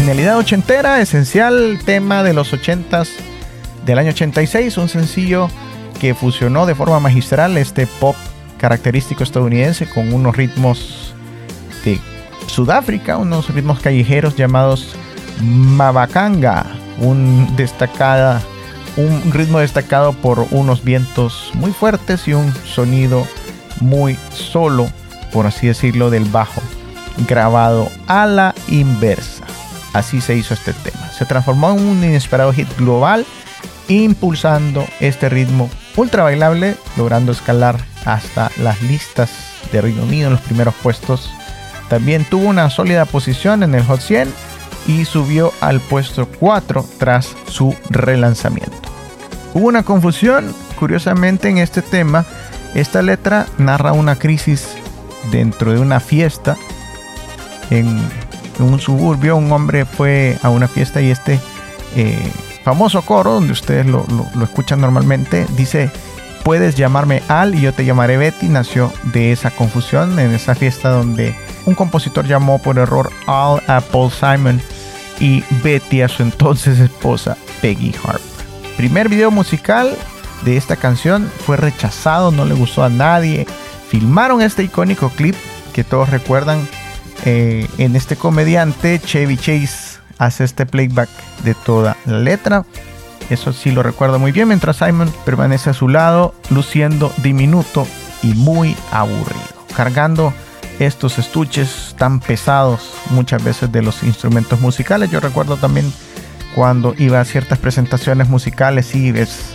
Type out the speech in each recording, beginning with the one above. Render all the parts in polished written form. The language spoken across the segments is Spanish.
genialidad ochentera, esencial tema de los 80s del año 86, un sencillo que fusionó de forma magistral este pop característico estadounidense con unos ritmos de Sudáfrica, unos ritmos callejeros llamados Mabakanga, un ritmo destacado por unos vientos muy fuertes y un sonido muy solo, por así decirlo, del bajo, grabado a la inversa. Así se hizo este tema. Se transformó en un inesperado hit global, impulsando este ritmo ultra bailable, logrando escalar hasta las listas de Reino Unido en los primeros puestos. También tuvo una sólida posición en el Hot 100 y subió al puesto 4 tras su relanzamiento. Hubo una confusión, curiosamente, en este tema. Esta letra narra una crisis dentro de una fiesta en un suburbio. Un hombre fue a una fiesta y este famoso coro, donde ustedes lo escuchan normalmente, dice: puedes llamarme Al y yo te llamaré Betty. Nació de esa confusión en esa fiesta donde un compositor llamó por error Al a Paul Simon y Betty a su entonces esposa Peggy Harper. Primer video musical de esta canción fue rechazado, no le gustó a nadie. Filmaron este icónico clip que todos recuerdan. En este comediante Chevy Chase hace este playback de toda la letra. Eso sí lo recuerdo muy bien, mientras Simon permanece a su lado luciendo diminuto y muy aburrido, cargando estos estuches tan pesados muchas veces de los instrumentos musicales. Yo recuerdo también cuando iba a ciertas presentaciones musicales y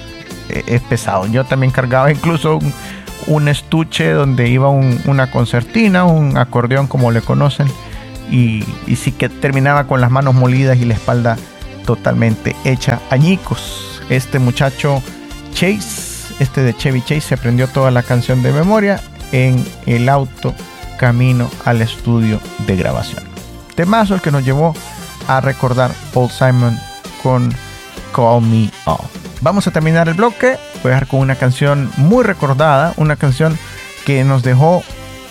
es pesado. Yo también cargaba incluso un estuche donde iba una concertina, un acordeón como le conocen, y sí que terminaba con las manos molidas y la espalda totalmente hecha añicos. Este muchacho Chase, de Chevy Chase, se aprendió toda la canción de memoria en el auto camino al estudio de grabación. Temazo el que nos llevó a recordar Paul Simon con Call Me All. Vamos a terminar el bloque. Voy a dejar con una canción muy recordada, una canción que nos dejó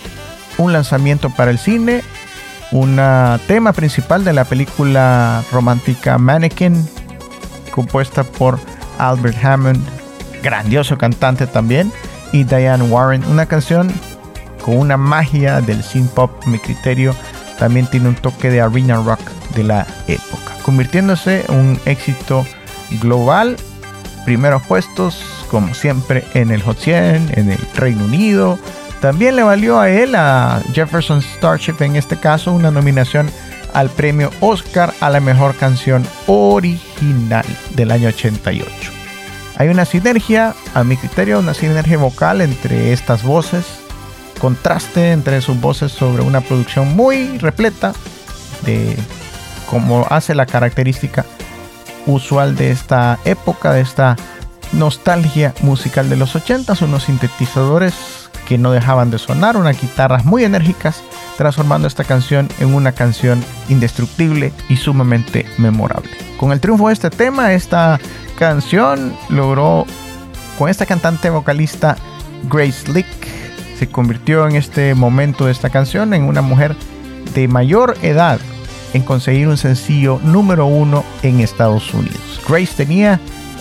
un lanzamiento para el cine, un tema principal de la película romántica Mannequin, compuesta por Albert Hammond, grandioso cantante también, y Diane Warren. Una canción con una magia del synth pop, a mi criterio. También tiene un toque de arena rock de la época, convirtiéndose en un éxito global. Primeros puestos, como siempre, en el Hot 100, en el Reino Unido. También le valió a él, a Jefferson Starship en este caso, una nominación al premio Oscar a la mejor canción original del año 88. Hay una sinergia, a mi criterio, una sinergia vocal entre estas voces, contraste entre sus voces sobre una producción muy repleta de como hace la característica usual de esta época, de esta nostalgia musical de los 80s, unos sintetizadores que no dejaban de sonar, unas guitarras muy enérgicas, transformando esta canción en una canción indestructible y sumamente memorable. Con el triunfo de este tema, esta canción logró, con esta cantante vocalista Grace Slick, se convirtió en este momento de esta canción en una mujer de mayor edad en conseguir un sencillo número 1 en Estados Unidos. Grace tenía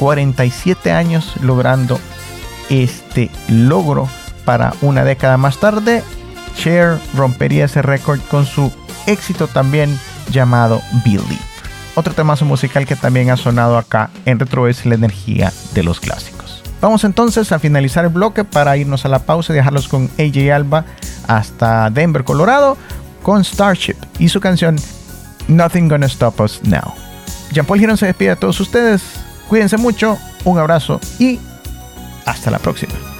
47 años logrando este logro. Para una década más tarde, Cher rompería ese récord con su éxito también llamado Believe. Otro temazo musical que también ha sonado acá en Retro es la energía de los clásicos. Vamos entonces a finalizar el bloque para irnos a la pausa y dejarlos con AJ Alba hasta Denver, Colorado, con Starship y su canción Nothing Gonna Stop Us Now. Jean-Paul Girón se despide de todos ustedes. Cuídense mucho, un abrazo y hasta la próxima.